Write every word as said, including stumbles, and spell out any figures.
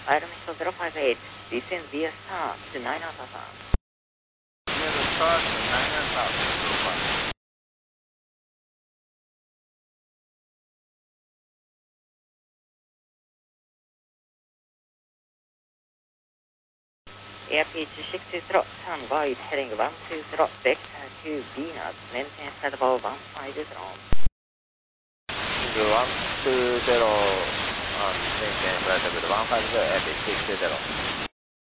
Aeromexico zero five eight, descend via star to nine Alpha Farm. Via the star to nine Alpha Farm. Airspeed two six two zero, turn wide, heading one two zero, vector to Venus, maintain set above one five zero. one two zero, um, maintain flight level one five zero, airspeed six two zero.